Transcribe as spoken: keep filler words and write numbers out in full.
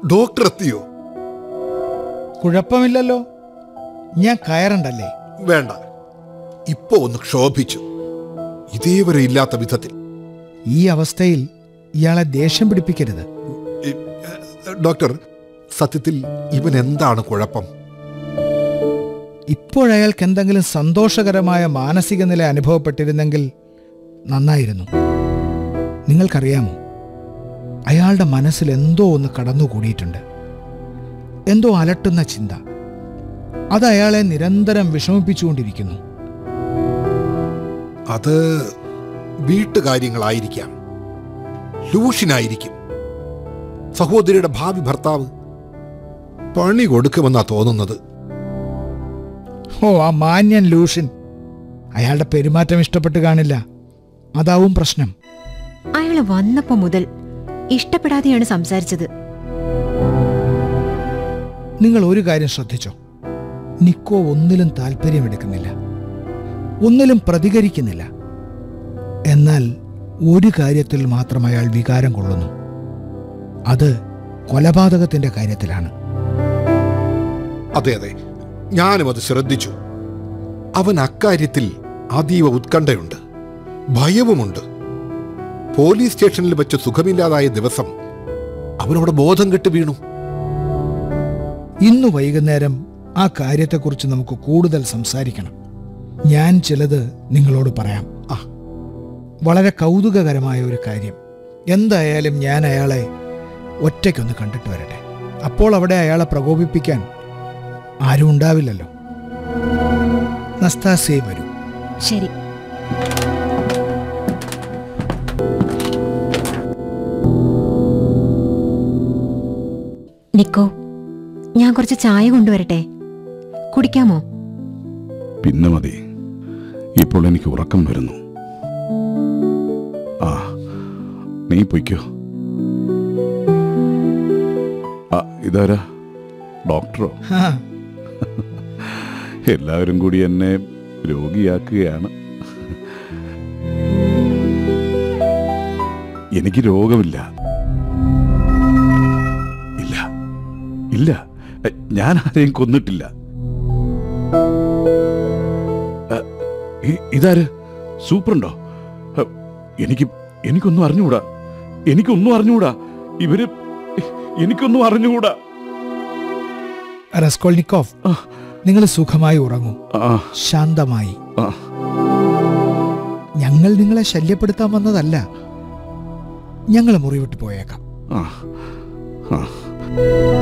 Doctor എത്തിയോ? കുഴപ്പമില്ലല്ലോ, ഞാൻ കയറണ്ടല്ലേ? വേണ്ട, ഇപ്പോ ഒന്ന് ക്ഷോഭിച്ചു, ഇതേവരെ ഇല്ലാത്ത വിധത്തിൽ. ഈ അവസ്ഥയിൽ ഇയാളെ ദേഷ്യം പിടിപ്പിക്കരുത്. ഡോക്ടർ, സത്യത്തിൽ ഇവൻ എന്താണ് കുഴപ്പം? ഇപ്പോഴയാൾക്ക് എന്തെങ്കിലും സന്തോഷകരമായ മാനസിക നില അനുഭവപ്പെട്ടിരുന്നെങ്കിൽ നന്നായിരുന്നു. നിങ്ങൾക്കറിയാമോ, അയാളുടെ മനസ്സിൽ എന്തോ ഒന്ന് കടന്നുകൂടിയിട്ടുണ്ട്. എന്തോ അലട്ടുന്ന ചിന്ത. അത് അയാളെ നിരന്തരം വിഷമിപ്പിച്ചുകൊണ്ടിരിക്കുന്നു. അത് വീട്ടുകാര്യങ്ങളായിരിക്കാം, ലൂഷ്യനായിരിക്കും. സഹോദരിയുടെ ഭാവി ഭർത്താവ് പണി കൊടുക്കുമെന്നാ തോന്നുന്നത്. ഓ, ആ മാന്യൻ ലൂഷ്യൻ. അയാളുടെ പെരുമാറ്റം ഇഷ്ടപ്പെട്ട് കാണില്ല, അതാവും പ്രശ്നം. അയാള് വന്നപ്പോ മുതൽ ഇഷ്ടപ്പെടാതെയാണ് സംസാരിച്ചത്. നിങ്ങൾ ഒരു കാര്യം ശ്രദ്ധിച്ചോ? നിക്കോ ഒന്നിലും താല്പര്യമെടുക്കുന്നില്ല, ഒന്നിലും പ്രതികരിക്കുന്നില്ല. എന്നാൽ ഒരു കാര്യത്തിൽ മാത്രം അയാൾ വികാരം കൊള്ളുന്നു. അത് കൊലപാതകത്തിന്റെ കാര്യത്തിലാണ്. അതെ അതെ, ഞാനും അത് ശ്രദ്ധിച്ചു. അവൻ അക്കാര്യത്തിൽ അതീവ ഉത്കണ്ഠയുണ്ട്, ഭയവുമുണ്ട്. പോലീസ് സ്റ്റേഷനിൽ വെച്ച് സുഖമില്ലാതായ ദിവസം അവനവിടെ ബോധം കെട്ട് വീണു. ഇന്നു വൈകുന്നേരം ആ കാര്യത്തെക്കുറിച്ച് നമുക്ക് കൂടുതൽ സംസാരിക്കണം. ഞാൻ ചിലത് നിങ്ങളോട് പറയാം. ആ, വളരെ കൗതുകകരമായ ഒരു കാര്യം. എന്തായാലും ഞാൻ അയാളെ ഒറ്റയ്ക്കൊന്ന് കണ്ടിട്ട് വരട്ടെ. അപ്പോൾ അവിടെ അയാളെ പ്രകോപിപ്പിക്കാൻ ആരും ഉണ്ടാവില്ലല്ലോ. നസ്താസേ, വരൂ. ശരി. നിക്കോ, ഞാൻ കുറച്ച് ചായ കൊണ്ടുവരട്ടെ? കുടിക്കാമോ? പിന്നെ മതി, ഇപ്പോൾ എനിക്ക് ഉറക്കം വരുന്നു. ആ, നീ പൊയ്ക്കോ. ആ, ഇതാരാ? ഡോക്ടറോ? എല്ലാവരും കൂടി എന്നെ രോഗിയാക്കുകയാണ്. എനിക്ക് രോഗമില്ല. ഇല്ല ഇല്ല, ഞാൻ ആരെയും കൊന്നിട്ടില്ല. ഇതാര്? സൂപ്രണ്ടോ? എനിക്ക് എനിക്കൊന്നും അറിഞ്ഞുകൂടാ, എനിക്കൊന്നും അറിഞ്ഞുകൂടാ. ഇവര് എനിക്കൊന്നും അറിഞ്ഞുകൂടാ. റസ്കോൾനിക്കോവ്, നിങ്ങൾ സുഖമായി ഉറങ്ങൂ, ശാന്തമായി. ഞങ്ങൾ നിങ്ങളെ ശല്യപ്പെടുത്താൻ വന്നതല്ല. ഞങ്ങൾ മുറിവിട്ട് പോയേക്കാം.